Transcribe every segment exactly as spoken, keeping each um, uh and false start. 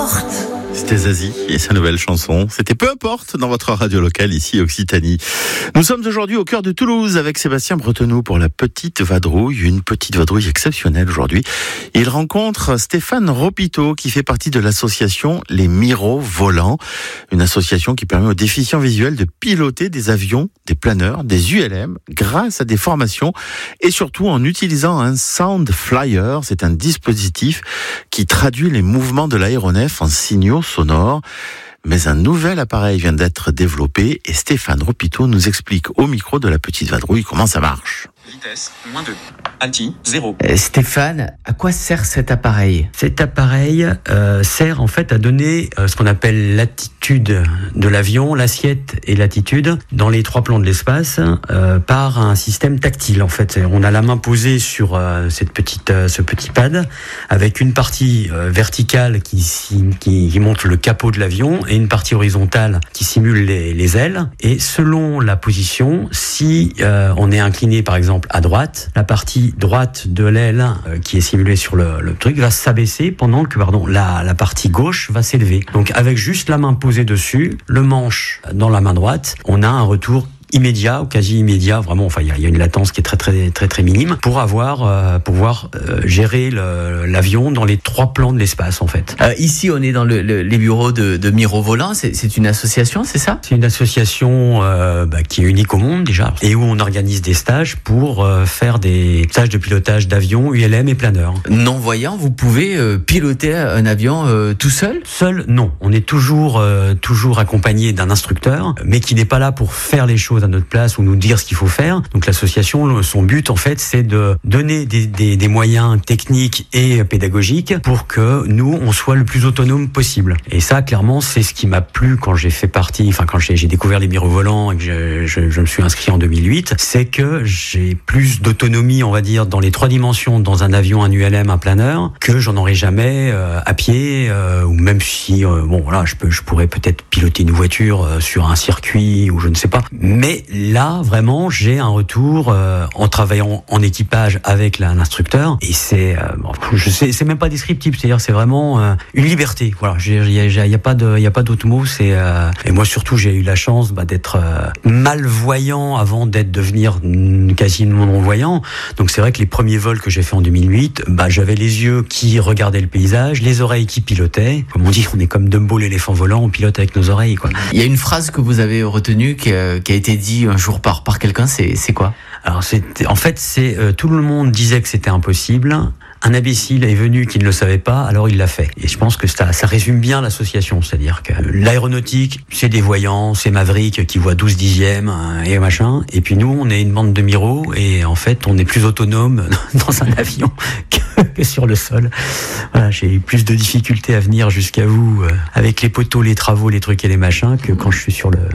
importe. C'était Zazie et sa nouvelle chanson. C'était Peu importe dans votre radio locale ici Occitanie. Nous sommes aujourd'hui au cœur de Toulouse avec Sébastien Bretenoux pour la petite vadrouille, une petite vadrouille exceptionnelle aujourd'hui. Il rencontre Stéphane Ropito qui fait partie de l'association Les Miros Volants, une association qui permet aux déficients visuels de piloter des avions, des planeurs, des U L M grâce à des formations et surtout en utilisant un Sound Flyer. C'est un dispositif qui traduit les mouvements de l'aéronef en signaux sonore. Mais un nouvel appareil vient d'être développé et Stéphane Ropito nous explique au micro de la petite vadrouille comment ça marche. Vitesse, moins deux. Alti, zéro. Euh, Stéphane, à quoi sert cet appareil ? Cet appareil euh, sert en fait à donner euh, ce qu'on appelle l'attitude de l'avion, l'assiette et l'attitude dans les trois plans de l'espace euh, par un système tactile. En fait, on a la main posée sur euh, cette petite, euh, ce petit pad avec une partie euh, verticale qui, qui, qui montre le capot de l'avion et une partie horizontale qui simule les, les ailes. Et selon la position, si euh, on est incliné par exemple à droite, la partie droite de l'aile euh, qui est simulée sur le, le truc va s'abaisser pendant que pardon la, la partie gauche va s'élever. Donc avec juste la main posée dessus, le manche dans la main droite, on a un retour immédiat ou quasi immédiat, vraiment. Enfin, il y, y a une latence qui est très très très très minime pour avoir euh, pouvoir euh, gérer le, l'avion dans les trois plans de l'espace en fait. Euh, ici, on est dans le, le, les bureaux de, de Miros Volants. C'est, c'est une association, c'est ça ? C'est une association euh, bah, qui est unique au monde déjà et où on organise des stages pour euh, faire des stages de pilotage d'avions, U L M et planeurs. Non-voyant, vous pouvez euh, piloter un avion euh, tout seul ? Seul, non. On est toujours euh, toujours accompagné d'un instructeur, mais qui n'est pas là pour faire les choses à notre place ou nous dire ce qu'il faut faire. Donc l'association, son but en fait, c'est de donner des, des, des moyens techniques et pédagogiques pour que nous, on soit le plus autonome possible. Et ça, clairement, c'est ce qui m'a plu quand j'ai fait partie, enfin quand j'ai, j'ai découvert les Miros Volants et que je, je, je me suis inscrit en deux mille huit, c'est que j'ai plus d'autonomie, on va dire, dans les trois dimensions, dans un avion, un U L M, un planeur, que j'en aurais jamais euh, à pied, euh, ou même si, euh, bon voilà, je peux, je pourrais peut-être piloter une voiture euh, sur un circuit ou je ne sais pas. Mais Mais là, vraiment, j'ai un retour euh, en travaillant en équipage avec l'instructeur. Et c'est, euh, bon, je sais, c'est même pas descriptif. C'est-à-dire, c'est vraiment euh, une liberté. Voilà, il y a, y a pas de, il y a pas d'autre mot. C'est euh, et moi surtout, j'ai eu la chance bah, d'être euh, malvoyant avant d'être devenir quasiment non-voyant. Donc c'est vrai que les premiers vols que j'ai fait en deux mille huit, bah j'avais les yeux qui regardaient le paysage, les oreilles qui pilotaient. Comme on dit, on est comme Dumbo l'éléphant volant, on pilote avec nos oreilles, quoi. Il y a une phrase que vous avez retenue qui a, qui a été dit un jour par par quelqu'un, c'est c'est quoi ? Alors c'est en fait c'est euh, tout le monde disait que c'était impossible. Un imbécile est venu qui ne le savait pas, alors il l'a fait. Et je pense que ça, ça résume bien l'association, c'est-à-dire que l'aéronautique, c'est des voyants, c'est Maverick qui voit douze dixièmes et machin. Et puis nous, on est une bande de miros et en fait, on est plus autonome dans un avion que, que sur le sol. Voilà, j'ai eu plus de difficultés à venir jusqu'à vous euh, avec les poteaux, les travaux, les trucs et les machins que quand je suis sur le...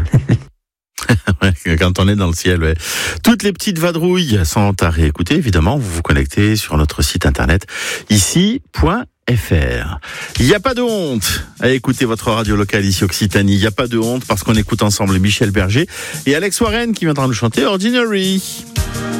Quand on est dans le ciel, ouais. Toutes les petites vadrouilles sont à réécouter, évidemment. Vous vous connectez sur notre site internet ici point f r. Il n'y a pas de honte à écouter votre radio locale ici Occitanie. Il n'y a pas de honte parce qu'on écoute ensemble Michel Berger et Alex Warren qui viendra nous chanter Ordinary.